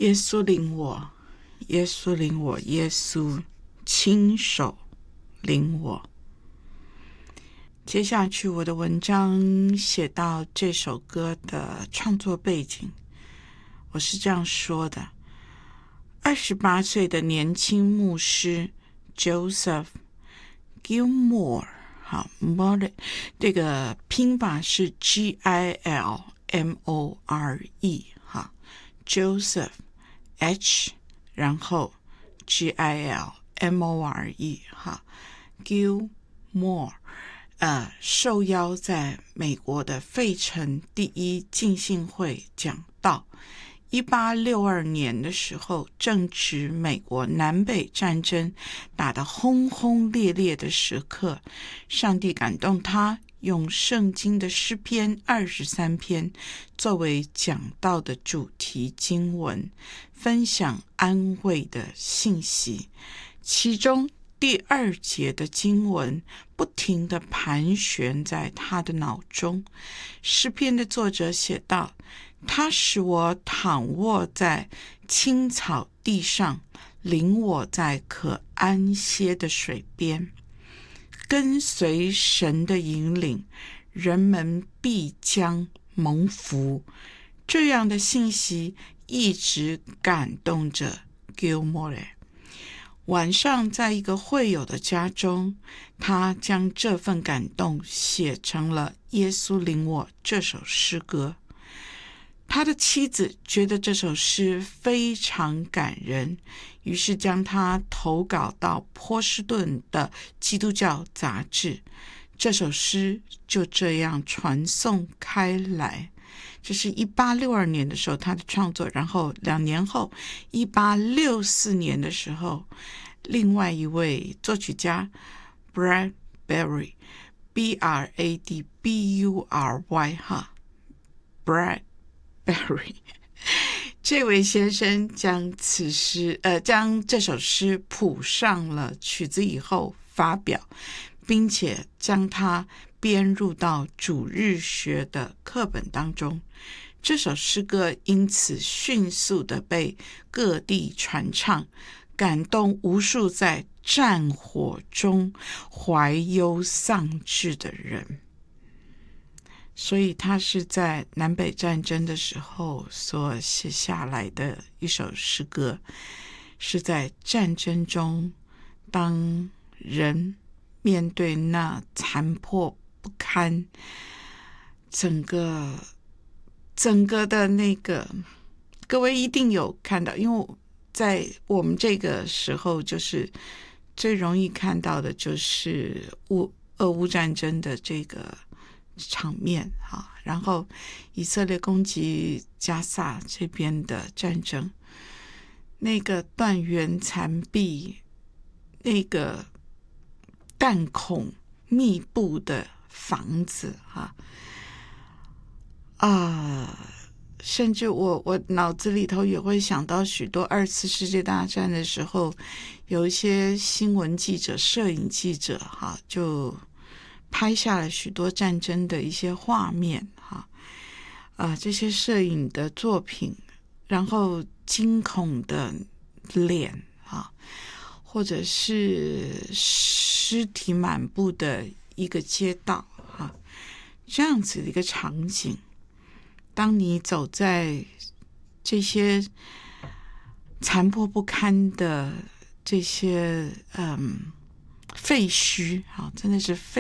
耶稣领我，耶稣领我，耶稣亲手领我。接下去我的文章写到这首歌的创作背景，我是这样说的：28岁的年轻牧师 Joseph Gilmore， 好 ，More 这个拼法是 Gilmore， 哈 ，Joseph H， 然后 Gilmore， 哈 ，Gilmore。受邀在美国的费城第一浸信会讲道。1862年的时候，正值美国南北战争打得轰轰烈烈的时刻，上帝感动他，用圣经的诗篇23篇作为讲道的主题经文，分享安慰的信息。其中第2节的经文不停地盘旋在他的脑中。诗篇的作者写道：他使我躺卧在青草地上，领我在可安歇的水边。跟随神的引领，人们必将蒙福。这样的信息一直感动着 Gilmore。晚上在一个会友的家中，他将这份感动写成了《耶稣领我》这首诗歌。他的妻子觉得这首诗非常感人，于是将它投稿到波士顿的基督教杂志。这首诗就这样传颂开来。这是1862年的时候他的创作，然后2年后1864年的时候，另外一位作曲家 Bradbury Bradbury 哈 Bradbury 这位先生将这首诗谱上了曲子以后发表，并且将它编入到主日学的课本当中。这首诗歌因此迅速地被各地传唱，感动无数在战火中怀忧丧志的人。所以它是在南北战争的时候所写下来的一首诗歌，是在战争中，当人面对那残破不堪，整个的那个，各位一定有看到，因为在我们这个时候，就是最容易看到的就是俄乌战争的这个场面哈，然后以色列攻击加萨这边的战争，那个断垣残壁，那个弹孔密布的房子甚至我脑子里头也会想到许多2次世界大战的时候，有一些新闻记者、摄影记者就拍下了许多战争的一些画面这些摄影的作品，然后惊恐的脸或者是尸体满布的一个街道这样子的一个场景。当你走在这些残破不堪的这些废墟真的是